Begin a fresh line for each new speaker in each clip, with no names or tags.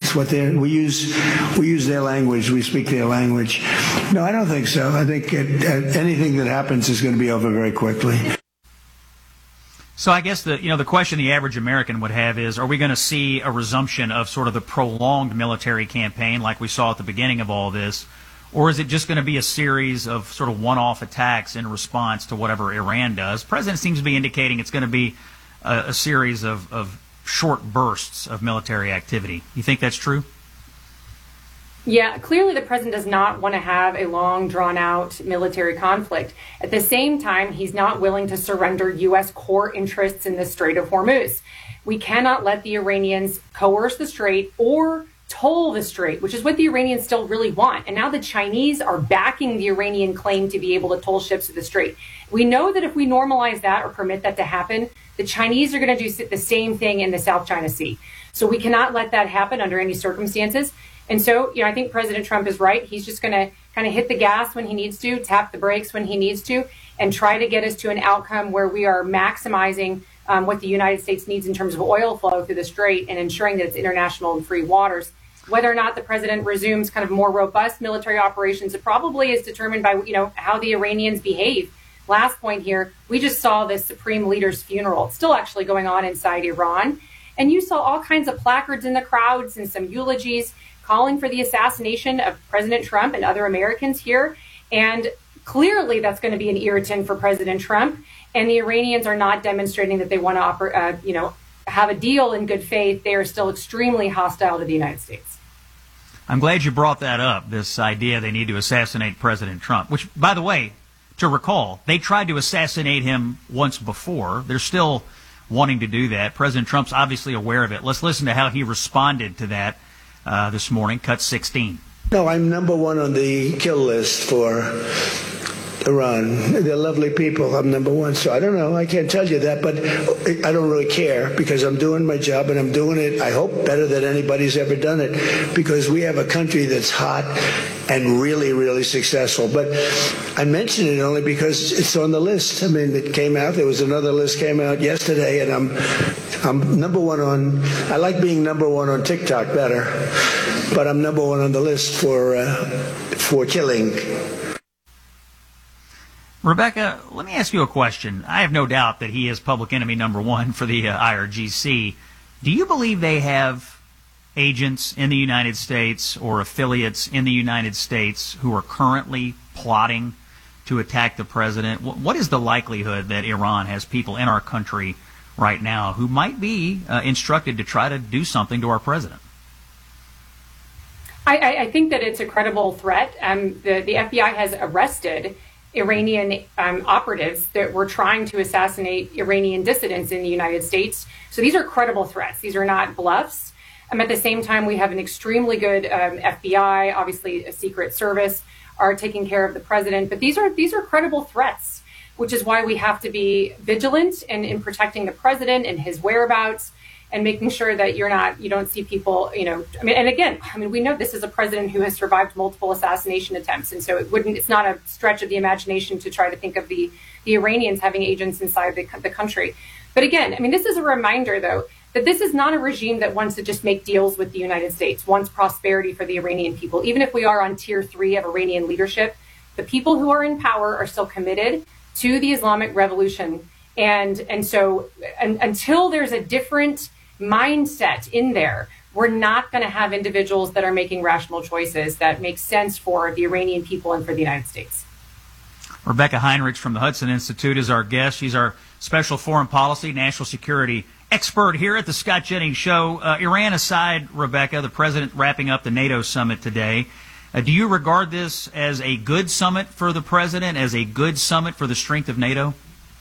It's what we use their language. We speak their language. No, I don't think so. I think anything that happens is going to be over very quickly.
So I guess the question the average American would have is, are we going to see a resumption of sort of the prolonged military campaign like we saw at the beginning of all this, or is it just going to be a series of sort of one-off attacks in response to whatever Iran does? The president seems to be indicating it's going to be a series of short bursts of military activity. You think that's true?
Yeah, clearly the president does not want to have a long, drawn-out military conflict. At the same time, he's not willing to surrender U.S. core interests in the Strait of Hormuz. We cannot let the Iranians coerce the strait or toll the strait, which is what the Iranians still really want. And now the Chinese are backing the Iranian claim to be able to toll ships to the strait. We know that if we normalize that or permit that to happen, the Chinese are going to do the same thing in the South China Sea. So we cannot let that happen under any circumstances. And so, I think President Trump is right. He's just going to kind of hit the gas when he needs to, tap the brakes when he needs to, and try to get us to an outcome where we are maximizing what the United States needs in terms of oil flow through the strait and ensuring that it's international and free waters. Whether or not the president resumes kind of more robust military operations, it probably is determined by, how the Iranians behave. Last point here, we just saw this supreme leader's funeral. It's still actually going on inside Iran. And you saw all kinds of placards in the crowds and some eulogies calling for the assassination of President Trump and other Americans here. And clearly that's going to be an irritant for President Trump. And the Iranians are not demonstrating that they want to have a deal in good faith. They are still extremely hostile to the United States.
I'm glad you brought that up, this idea they need to assassinate President Trump, which, by the way, to recall, they tried to assassinate him once before. They're still wanting to do that. President Trump's obviously aware of it. Let's listen to how he responded to that this morning, cut 16.
No, I'm number one on the kill list for Iran. They're lovely people. I'm number one. So I don't know. I can't tell you that, but I don't really care because I'm doing my job and I'm doing it, I hope, better than anybody's ever done it because we have a country that's hot and really, really successful. But I mention it only because it's on the list. I mean, it came out. There was another list came out yesterday, and I'm number one on. I like being number one on TikTok better, but I'm number one on the list for killing.
Rebecca, let me ask you a question. I have no doubt that he is public enemy number one for the IRGC. Do you believe they have agents in the United States or affiliates in the United States who are currently plotting to attack the president? What is the likelihood that Iran has people in our country right now who might be instructed to try to do something to our president?
I think that it's a credible threat. The FBI has arrested Iranian operatives that were trying to assassinate Iranian dissidents in the United States. So these are credible threats. These are not bluffs. At the same time, we have an extremely good FBI, obviously a Secret Service, are taking care of the president. But these are credible threats, which is why we have to be vigilant in protecting the president and his whereabouts and making sure that you don't see people, we know this is a president who has survived multiple assassination attempts. And so it's not a stretch of the imagination to try to think of the Iranians having agents inside the country. But again, this is a reminder, though, that this is not a regime that wants to just make deals with the United States, wants prosperity for the Iranian people. Even if we are on tier 3 of Iranian leadership, the people who are in power are still committed to the Islamic Revolution. And so until there's a different mindset in there, we're not going to have individuals that are making rational choices that make sense for the Iranian people and for the United States.
Rebecca Heinrich from the Hudson Institute is our guest. She's our special foreign policy, national security expert here at the Scott Jennings Show. Iran aside, Rebecca, the president wrapping up the NATO summit today. Do you regard this as a good summit for the president, as a good summit for the strength of NATO?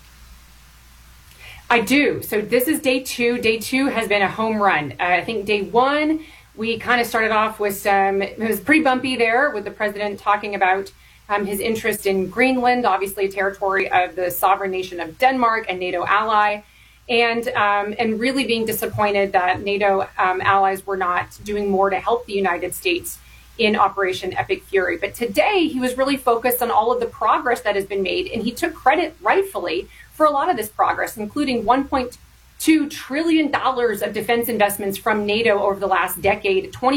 I do. So this is day 2. Day 2 has been a home run. I think day 1, we kind of started off with it was pretty bumpy there with the president talking about his interest in Greenland, obviously a territory of the sovereign nation of Denmark and NATO ally, and really being disappointed that NATO allies were not doing more to help the United States in Operation Epic Fury. But today he was really focused on all of the progress that has been made, and he took credit rightfully for a lot of this progress, including $1.2 trillion of defense investments from NATO over the last decade,